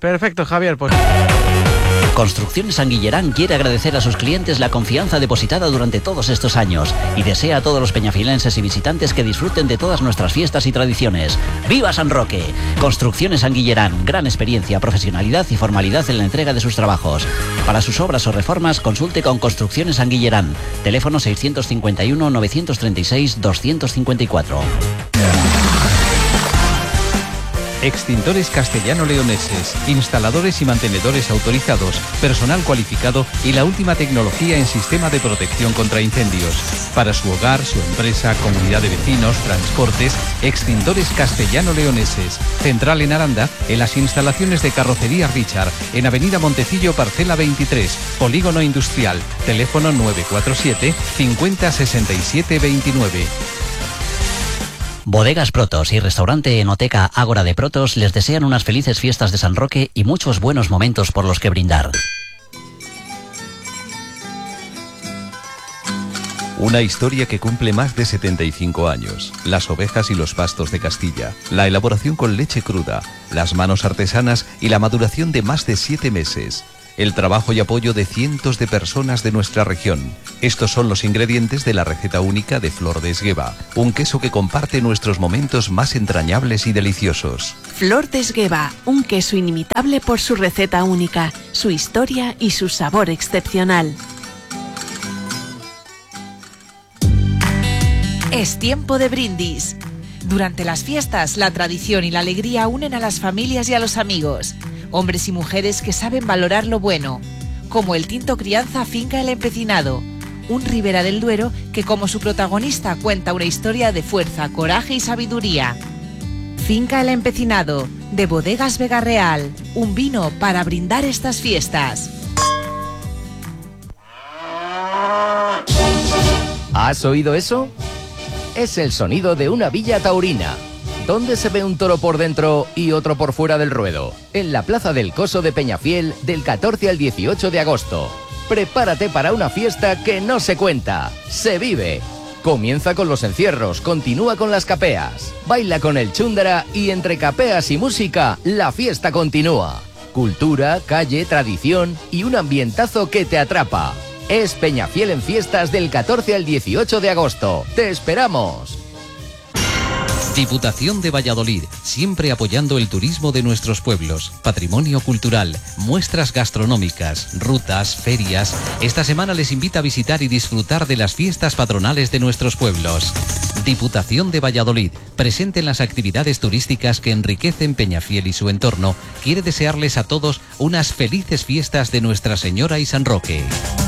Perfecto, Javier, pues... Construcciones Anguillerán quiere agradecer a sus clientes la confianza depositada durante todos estos años y desea a todos los peñafilenses y visitantes que disfruten de todas nuestras fiestas y tradiciones. ¡Viva San Roque! Construcciones Anguillerán, gran experiencia, profesionalidad y formalidad en la entrega de sus trabajos. Para sus obras o reformas, consulte con Construcciones Anguillerán. Teléfono 651 936 254. Extintores castellano-leoneses, instaladores y mantenedores autorizados, personal cualificado y la última tecnología en sistema de protección contra incendios. Para su hogar, su empresa, comunidad de vecinos, transportes, Extintores castellano-leoneses. Central en Aranda, en las instalaciones de Carrocería Richard, en Avenida Montecillo, parcela 23, Polígono Industrial, teléfono 947 50 67 29. Bodegas Protos y restaurante Enoteca Ágora de Protos les desean unas felices fiestas de San Roque y muchos buenos momentos por los que brindar. Una historia que cumple más de 75 años. Las ovejas y los pastos de Castilla, la elaboración con leche cruda, las manos artesanas y la maduración de más de 7 meses. El trabajo y apoyo de cientos de personas de nuestra región. Estos son los ingredientes de la receta única de Flor de Esgueva, un queso que comparte nuestros momentos más entrañables y deliciosos. Flor de Esgueva, un queso inimitable por su receta única, su historia y su sabor excepcional. Es tiempo de brindis. Durante las fiestas, la tradición y la alegría unen a las familias y a los amigos. Hombres y mujeres que saben valorar lo bueno, como el Tinto Crianza Finca El Empecinado, un Ribera del Duero que como su protagonista cuenta una historia de fuerza, coraje y sabiduría. Finca El Empecinado, de Bodegas Vega Real, un vino para brindar estas fiestas. ¿Has oído eso? Es el sonido de una villa taurina. ¿Dónde se ve un toro por dentro y otro por fuera del ruedo? En la Plaza del Coso de Peñafiel, del 14 al 18 de agosto. Prepárate para una fiesta que no se cuenta, se vive. Comienza con los encierros, continúa con las capeas. Baila con el chúndara y entre capeas y música, la fiesta continúa. Cultura, calle, tradición y un ambientazo que te atrapa. Es Peñafiel en fiestas del 14 al 18 de agosto. ¡Te esperamos! Diputación de Valladolid, siempre apoyando el turismo de nuestros pueblos, patrimonio cultural, muestras gastronómicas, rutas, ferias. Esta semana les invita a visitar y disfrutar de las fiestas patronales de nuestros pueblos. Diputación de Valladolid, presente en las actividades turísticas que enriquecen Peñafiel y su entorno, quiere desearles a todos unas felices fiestas de Nuestra Señora y San Roque.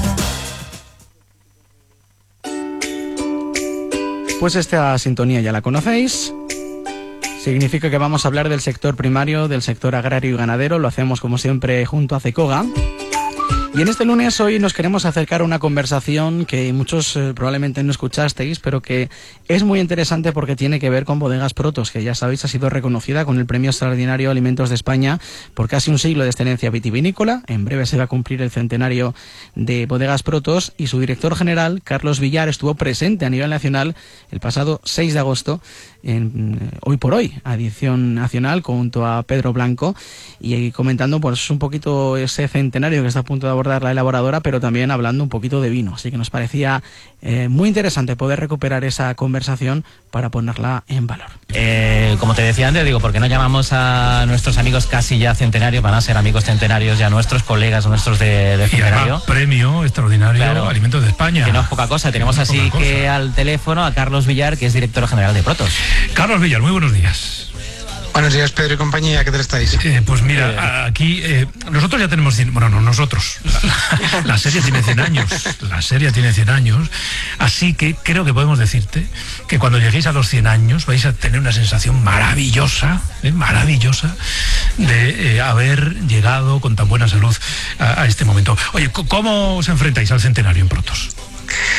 Pues esta sintonía ya la conocéis. Significa que vamos a hablar del sector primario, del sector agrario y ganadero. Lo hacemos como siempre junto a CECOGA. Y en este lunes hoy nos queremos acercar a una conversación que muchos probablemente no escuchasteis, pero que es muy interesante porque tiene que ver con Bodegas Protos, que ya sabéis ha sido reconocida con el Premio Extraordinario Alimentos de España por casi un siglo de excelencia vitivinícola. En breve se va a cumplir el centenario de Bodegas Protos y su director general, Carlos Villar, estuvo presente a nivel nacional el pasado 6 de agosto en Hoy por Hoy, edición nacional, junto a Pedro Blanco, y comentando pues un poquito ese centenario que está a punto de abordar la elaboradora, pero también hablando un poquito de vino. Así que nos parecía muy interesante poder recuperar esa conversación para ponerla en valor. Como te decía antes, digo, ¿por qué no llamamos a nuestros amigos casi ya centenarios? Van a ser amigos centenarios ya nuestros, colegas nuestros de centenario. Premio Extraordinario, claro, Alimentos de España. Que no es poca cosa. Tenemos así que al teléfono a Carlos Villar, que es director general de Protos. Carlos Villar, muy buenos días. Buenos días, Pedro y compañía, ¿qué tal estáis? Pues mira, aquí nosotros ya tenemos... Bueno, no nosotros. La serie tiene 100 años. La serie tiene 100 años. Así que creo que podemos decirte que cuando lleguéis a los 100 años vais a tener una sensación maravillosa, maravillosa, de haber llegado con tan buena salud a este momento. Oye, ¿cómo os enfrentáis al centenario en Protos?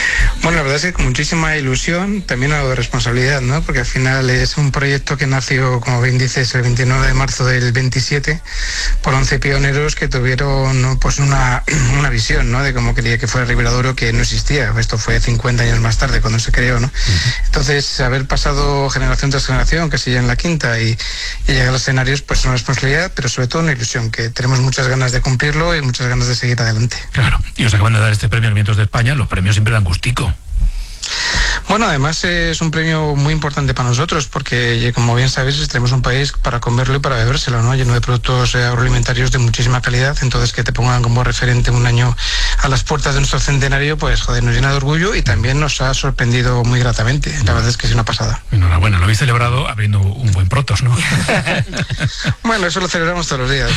Bueno, la verdad es que con muchísima ilusión, también algo de responsabilidad, ¿no? Porque al final es un proyecto que nació, como bien dices, el 29 de marzo del 27, por 11 pioneros que tuvieron, ¿no?, pues una visión, ¿no?, de cómo quería que fuera Ribera Duro, que no existía. Esto fue 50 años más tarde, cuando se creó, ¿no? Entonces, haber pasado generación tras generación, casi ya en la quinta, y llegar a los escenarios, pues es una responsabilidad, pero sobre todo una ilusión, que tenemos muchas ganas de cumplirlo y muchas ganas de seguir adelante. Claro, y os acaban de dar este premio Vientos de España, los premios siempre dan gustico. Bueno, además es un premio muy importante para nosotros porque, como bien sabéis, tenemos un país para comerlo y para bebérselo, ¿no? Lleno de productos agroalimentarios de muchísima calidad. Entonces, que te pongan como referente un año a las puertas de nuestro centenario, pues joder, nos llena de orgullo y también nos ha sorprendido muy gratamente. La verdad es que es una pasada. Enhorabuena, lo habéis celebrado abriendo un buen Protos, ¿no? Bueno, eso lo celebramos todos los días.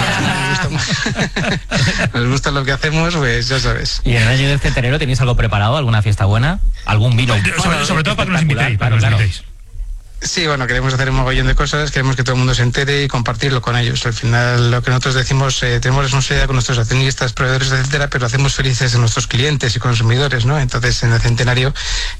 Nos gusta lo que hacemos, pues ya sabes. ¿Y en el año del centenario tenéis algo preparado? ¿Alguna fiesta buena? ¿Algún vino? Sobre todo para que nos invitéis, claro. Sí, bueno, queremos hacer un mogollón de cosas, queremos que todo el mundo se entere y compartirlo con ellos. Al final, lo que nosotros decimos, tenemos responsabilidad con nuestros accionistas, proveedores, etcétera, pero hacemos felices a nuestros clientes y consumidores, ¿no? Entonces, en el centenario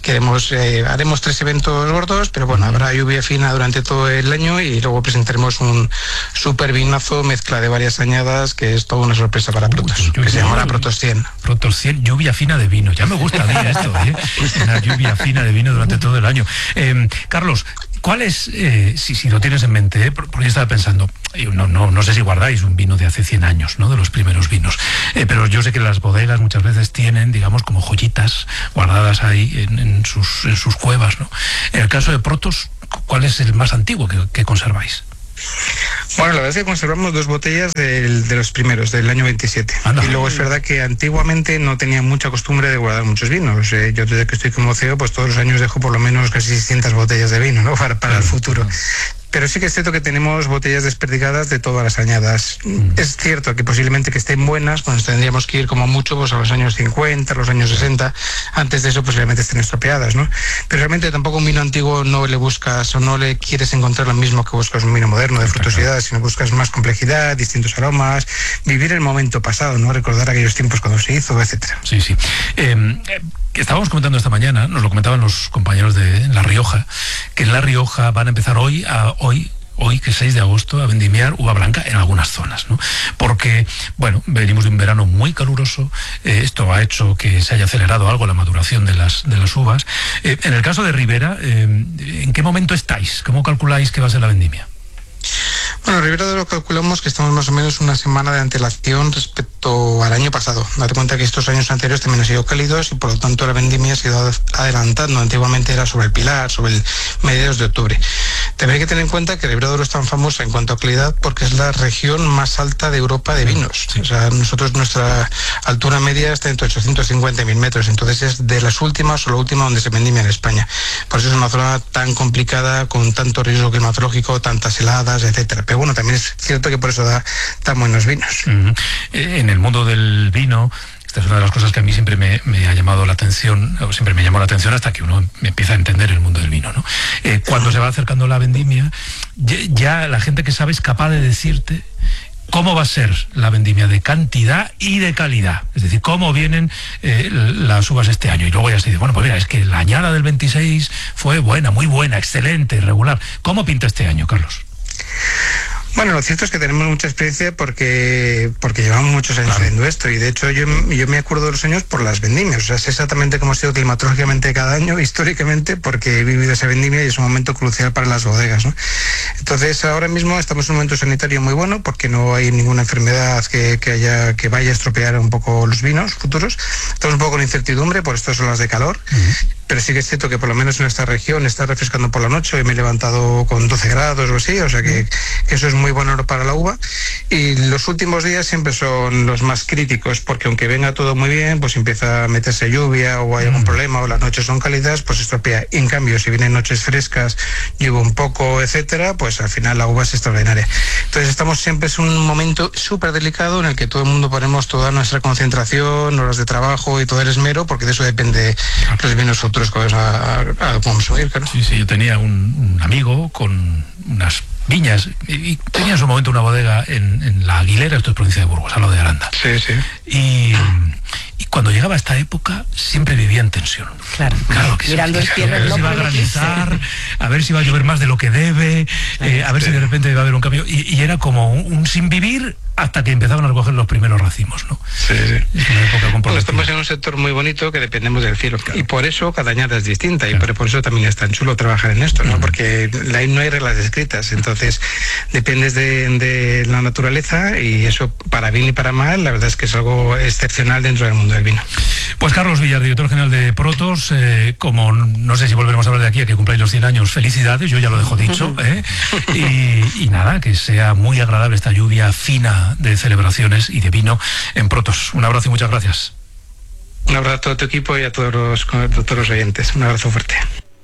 haremos 3 eventos gordos, pero bueno, habrá lluvia fina durante todo el año y luego presentaremos un super vinazo, mezcla de varias añadas, que es toda una sorpresa para Protos, que se llamará Protos 100. Protos 100, lluvia fina de vino. Ya me gusta a mí esto, ¿eh? Una lluvia fina de vino durante todo el año. Carlos, ¿cuál es, si lo tienes en mente, porque yo estaba pensando, no sé si guardáis un vino de hace 100 años, ¿no?, de los primeros vinos, pero yo sé que las bodegas muchas veces tienen, digamos, como joyitas guardadas ahí en sus cuevas, ¿no? En el caso de Protos, ¿cuál es el más antiguo que conserváis? Bueno, la verdad es que conservamos 2 botellas de los primeros, del año 27. Y luego es verdad que antiguamente no tenía mucha costumbre de guardar muchos vinos. Yo desde que estoy como CEO, pues todos los años dejo por lo menos casi 600 botellas de vino, ¿no?, para el futuro. Pero sí que es cierto que tenemos botellas desperdigadas de todas las añadas. Es cierto que posiblemente que estén buenas, pues tendríamos que ir como mucho pues a los años 50, a los años 60. Antes de eso posiblemente estén estropeadas, ¿no? Pero realmente tampoco un vino antiguo no le buscas o no le quieres encontrar lo mismo que buscas un vino moderno de frutosidad, sino buscas más complejidad, distintos aromas, vivir el momento pasado, ¿no? Recordar aquellos tiempos cuando se hizo, etcétera. Sí. Estábamos comentando esta mañana, nos lo comentaban los compañeros de La Rioja, que en La Rioja van a empezar hoy, que es 6 de agosto, a vendimiar uva blanca en algunas zonas, ¿no? Porque, bueno, venimos de un verano muy caluroso, esto ha hecho que se haya acelerado algo la maduración de las uvas. En el caso de Ribera, ¿en qué momento estáis? ¿Cómo calculáis que va a ser la vendimia? Bueno, Ribera Duro calculamos que estamos más o menos una semana de antelación respecto al año pasado. Date cuenta que estos años anteriores también han sido cálidos y por lo tanto la vendimia se ha ido adelantando. Antiguamente era sobre el Pilar, sobre el mediados de octubre. También hay que tener en cuenta que Ribera Duro es tan famosa en cuanto a calidad porque es la región más alta de Europa de vinos. Sí. O sea, nuestra altura media está entre 850 y 1000 metros, entonces es de las últimas o la última donde se vendimia en España. Por eso es una zona tan complicada, con tanto riesgo climatológico, tantas heladas, etcétera. Pero bueno, también es cierto que por eso da tan buenos vinos. En el mundo del vino, esta es una de las cosas que a mí siempre me ha llamado la atención, o siempre me llamó la atención hasta que uno empieza a entender el mundo del vino, ¿no? Cuando se va acercando la vendimia, ya la gente que sabe es capaz de decirte cómo va a ser la vendimia de cantidad y de calidad. Es decir, cómo vienen las uvas este año. Y luego ya se dice, bueno, pues mira, es que la añada del 26 fue buena, muy buena, excelente, regular. ¿Cómo pinta este año, Carlos? Bueno, lo cierto es que tenemos mucha experiencia porque llevamos muchos años haciendo esto, y de hecho yo me acuerdo de los años por las vendimias. O sea, sé exactamente cómo ha sido climatológicamente cada año, históricamente, porque he vivido esa vendimia y es un momento crucial para las bodegas, ¿no? Entonces ahora mismo estamos en un momento sanitario muy bueno porque no hay ninguna enfermedad que vaya a estropear un poco los vinos futuros. Estamos un poco con incertidumbre por estas olas de calor. Pero sí que es cierto que por lo menos en esta región está refrescando por la noche. Hoy me he levantado con 12 grados o así, o sea que eso es muy bueno para la uva. Y los últimos días siempre son los más críticos, porque aunque venga todo muy bien, pues empieza a meterse lluvia o hay algún problema o las noches son cálidas, pues se estropea. Y en cambio, si vienen noches frescas, llueve un poco, etcétera, pues al final la uva es extraordinaria. Entonces estamos siempre, es un momento súper delicado en el que todo el mundo ponemos toda nuestra concentración, horas de trabajo y todo el esmero, porque de eso depende los vinos futuros que vamos a oír, claro. Sí, yo tenía un amigo con unas viñas y tenía en su momento una bodega en La Aguilera, esto es provincia de Burgos, a lo de Aranda. Sí. Y cuando llegaba esta época siempre vivía en tensión. Claro que mirando sí, a ver si va a granizar, a ver si va a llover más de lo que debe, a ver si de repente va a haber un cambio. Y era como un sin vivir hasta que empezaban a recoger los primeros racimos, ¿no? Sí. Es una época comprometida. Estamos en un sector muy bonito que dependemos del cielo. Claro. Y por eso cada añada es distinta. Claro. Y por eso también es tan chulo trabajar en esto, ¿no? Porque ahí no hay reglas escritas. Entonces, dependes de la naturaleza, y eso, para bien y para mal, la verdad es que es algo excepcional dentro del mundo del vino. Pues Carlos Villar, director general de Protos, como no sé si volveremos a hablar de aquí a que cumpláis los 100 años, felicidades, yo ya lo dejo dicho, y nada, que sea muy agradable esta lluvia fina de celebraciones y de vino en Protos. Un abrazo y muchas gracias. Un abrazo a todo tu equipo y a todos los oyentes. Un abrazo fuerte.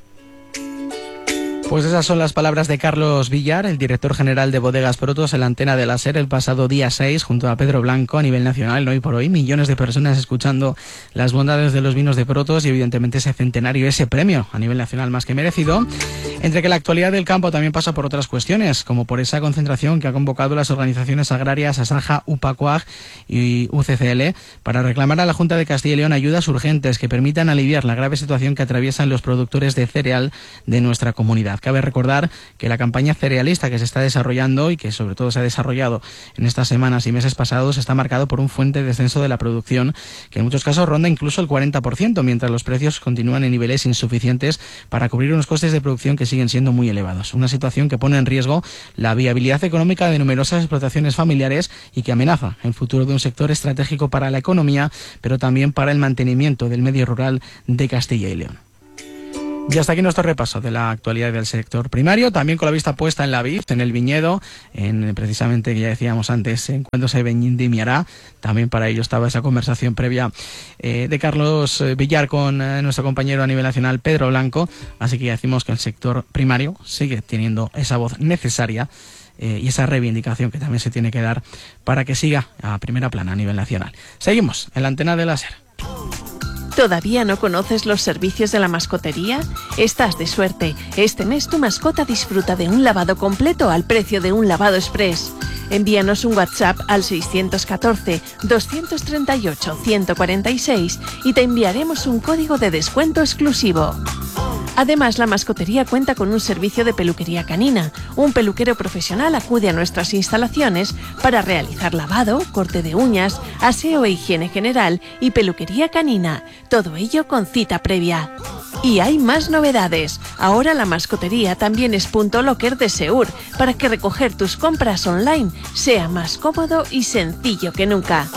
Pues esas son las palabras de Carlos Villar, el director general de Bodegas Protos, en la antena de la SER el pasado día 6, junto a Pedro Blanco, a nivel nacional. Hoy por hoy, millones de personas escuchando las bondades de los vinos de Protos y evidentemente ese centenario, ese premio a nivel nacional más que merecido. Entre que la actualidad del campo también pasa por otras cuestiones, como por esa concentración que ha convocado las organizaciones agrarias Asaja, UPACUAG y UCCL para reclamar a la Junta de Castilla y León ayudas urgentes que permitan aliviar la grave situación que atraviesan los productores de cereal de nuestra comunidad. Cabe recordar que la campaña cerealista que se está desarrollando y que sobre todo se ha desarrollado en estas semanas y meses pasados está marcado por un fuerte descenso de la producción que en muchos casos ronda incluso el 40%, mientras los precios continúan en niveles insuficientes para cubrir unos costes de producción que siguen siendo muy elevados. Una situación que pone en riesgo la viabilidad económica de numerosas explotaciones familiares y que amenaza el futuro de un sector estratégico para la economía, pero también para el mantenimiento del medio rural de Castilla y León. Y hasta aquí nuestro repaso de la actualidad del sector primario, también con la vista puesta en la vid, en el viñedo, en precisamente, que ya decíamos antes, en cuándo se vendimiará. También para ello estaba esa conversación previa de Carlos Villar con nuestro compañero a nivel nacional, Pedro Blanco. Así que ya decimos que el sector primario sigue teniendo esa voz necesaria y esa reivindicación que también se tiene que dar para que siga a primera plana a nivel nacional. Seguimos en la antena de la SER. ¿Todavía no conoces los servicios de la mascotería? Estás de suerte. Este mes tu mascota disfruta de un lavado completo al precio de un lavado express. Envíanos un WhatsApp al 614-238-146 y te enviaremos un código de descuento exclusivo. Además, la mascotería cuenta con un servicio de peluquería canina. Un peluquero profesional acude a nuestras instalaciones para realizar lavado, corte de uñas, aseo e higiene general y peluquería canina. Todo ello con cita previa. Y hay más novedades. Ahora la mascotería también es punto locker de Seur, para que recoger tus compras online sea más cómodo y sencillo que nunca.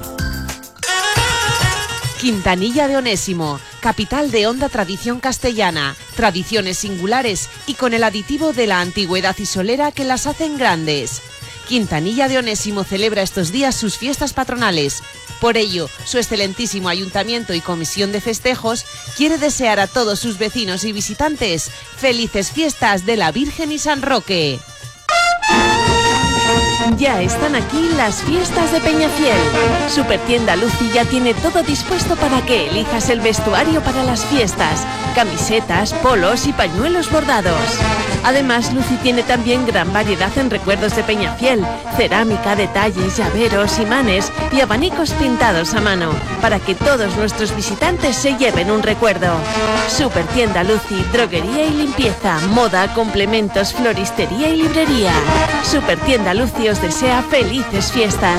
Quintanilla de Onésimo, capital de honda tradición castellana, tradiciones singulares y con el aditivo de la antigüedad y solera que las hacen grandes. Quintanilla de Onésimo celebra estos días sus fiestas patronales. Por ello, su excelentísimo ayuntamiento y comisión de festejos quiere desear a todos sus vecinos y visitantes felices fiestas de la Virgen y San Roque. Ya están aquí las fiestas de Peñafiel. Supertienda Lucy ya tiene todo dispuesto para que elijas el vestuario para las fiestas, camisetas, polos y pañuelos bordados. Además, Lucy tiene también gran variedad en recuerdos de Peñafiel, cerámica, detalles, llaveros, imanes y abanicos pintados a mano, para que todos nuestros visitantes se lleven un recuerdo. Supertienda Lucy, droguería y limpieza, moda, complementos, floristería y librería. Supertienda Lucy os desea felices fiestas.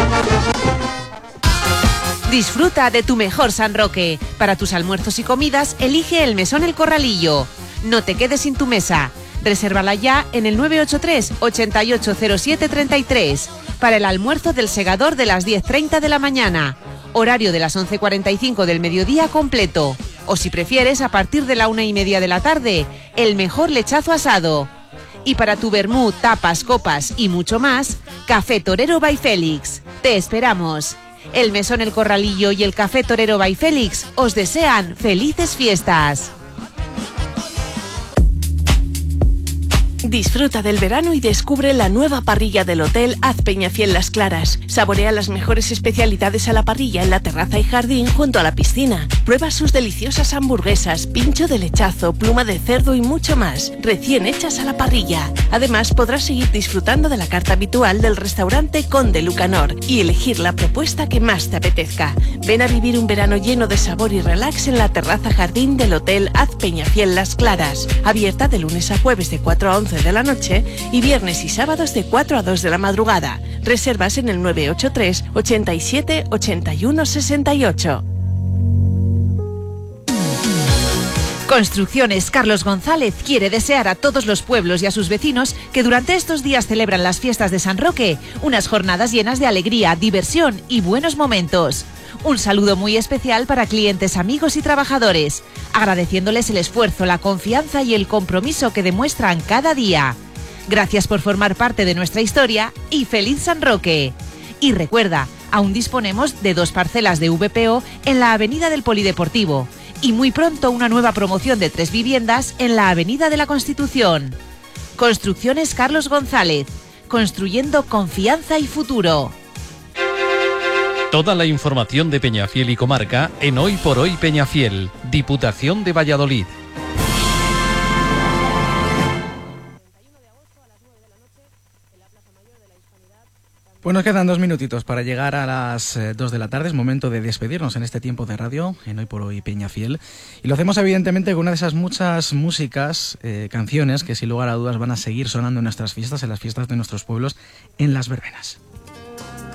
Disfruta de tu mejor San Roque. Para tus almuerzos y comidas, elige el Mesón El Corralillo. No te quedes sin tu mesa. Resérvala ya en el 983 880733 para el almuerzo del segador de las 10:30 de la mañana. Horario de las 11:45 del mediodía completo. O si prefieres, a partir de la 1:30 de la tarde, el mejor lechazo asado. Y para tu vermú, tapas, copas y mucho más, Café Torero by Félix. Te esperamos. El Mesón El Corralillo y el Café Torero by Félix os desean felices fiestas. Disfruta del verano y descubre la nueva parrilla del Hotel Haz Peñafiel Las Claras. Saborea las mejores especialidades a la parrilla en la terraza y jardín junto a la piscina. Prueba sus deliciosas hamburguesas, pincho de lechazo, pluma de cerdo y mucho más, recién hechas a la parrilla. Además, podrás seguir disfrutando de la carta habitual del restaurante Conde Lucanor y elegir la propuesta que más te apetezca. Ven a vivir un verano lleno de sabor y relax en la terraza jardín del Hotel Haz Peñafiel Las Claras. Abierta de lunes a jueves de 4 a 11 de la noche y viernes y sábados de 4 a 2 de la madrugada. Reservas en el 983 87 81 68. Construcciones Carlos González quiere desear a todos los pueblos y a sus vecinos que durante estos días celebran las fiestas de San Roque unas jornadas llenas de alegría, diversión y buenos momentos. Un saludo muy especial para clientes, amigos y trabajadores, agradeciéndoles el esfuerzo, la confianza y el compromiso que demuestran cada día. Gracias por formar parte de nuestra historia y ¡feliz San Roque! Y recuerda, aún disponemos de 2 parcelas de VPO en la Avenida del Polideportivo y muy pronto una nueva promoción de 3 viviendas en la Avenida de la Constitución. Construcciones Carlos González, construyendo confianza y futuro. Toda la información de Peñafiel y comarca en Hoy por Hoy Peñafiel, Diputación de Valladolid. Pues nos quedan 2 minutitos para llegar a las 2 de la tarde. Es momento de despedirnos en este tiempo de radio, en Hoy por Hoy Peñafiel. Y lo hacemos evidentemente con una de esas muchas músicas, canciones que sin lugar a dudas van a seguir sonando en nuestras fiestas, en las fiestas de nuestros pueblos, en las verbenas.